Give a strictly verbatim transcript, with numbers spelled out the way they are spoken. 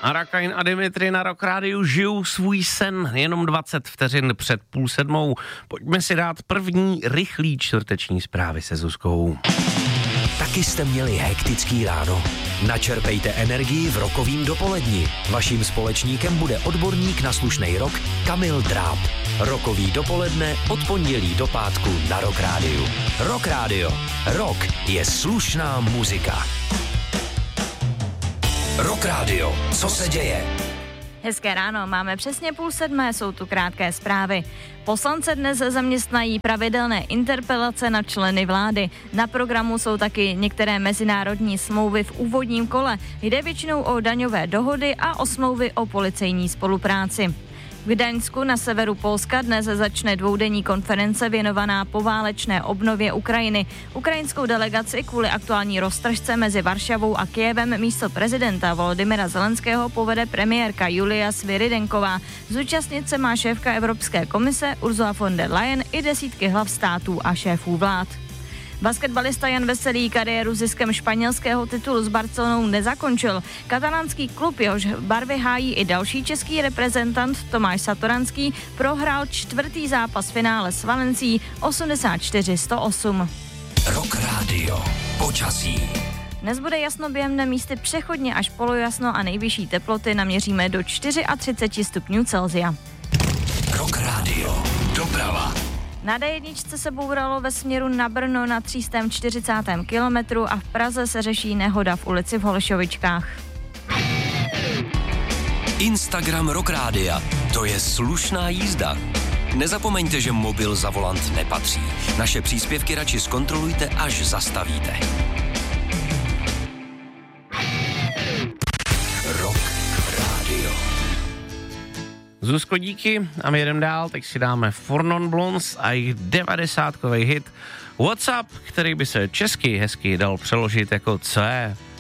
Arakain a Dimitri na Rock Rádiu žijou svůj sen jenom dvacet vteřin před půl sedmou. Pojďme si dát první rychlý čtvrteční zprávy se Zuzkou. Taky jste měli hektický ráno? Načerpejte energii v rokovým dopoledni. Vaším společníkem bude odborník na slušnej rock Kamil Dráb. Rokový dopoledne od pondělí do pátku na Rock Rádiu. Rock Rádio. Rock je slušná muzika. Rock Rádio. Co se děje? Hezké ráno, máme přesně půl sedmé, jsou tu krátké zprávy. Poslance dnes zaměstnají pravidelné interpelace na členy vlády. Na programu jsou taky některé mezinárodní smlouvy v úvodním kole. Jde většinou o daňové dohody a o smlouvy o policejní spolupráci. V Gdaňsku na severu Polska dnes začne dvoudenní konference věnovaná poválečné obnově Ukrajiny. Ukrajinskou delegaci kvůli aktuální roztržce mezi Varšavou a Kyjevem místo prezidenta Volodymyra Zelenského povede premiérka Julia Svyrydenková. Zúčastnit se má šéfka Evropské komise Ursula von der Leyen i desítky hlav států a šéfů vlád. Basketbalista Jan Veselý kariéru ziskem španělského titulu s Barcelonou nezakončil. Katalánský klub, jehož barvy hájí i další český reprezentant Tomáš Satoranský, prohrál čtvrtý zápas finále s Valencií osmdesát čtyři sto osm. Rock Radio. Počasí. Dnes bude jasno během dne, místy přechodně až polojasno a nejvyšší teploty naměříme do třicet čtyři stupňů Celsia. Rock Radio. Doprava. Na dé jedna se bouralo ve směru na Brno na tři sta čtyřicátém kilometru a v Praze se řeší nehoda v ulici v Holešovičkách. Instagram Rock Rádia. To je slušná jízda. Nezapomeňte, že mobil za volant nepatří. Naše příspěvky radši zkontrolujte, až zastavíte. Rock Radio. Zuzko, díky a my jedeme dál, teď si dáme Four Non Blondes a jejich devadesátkový hit What's Up, který by se česky hezky dal přeložit jako co je.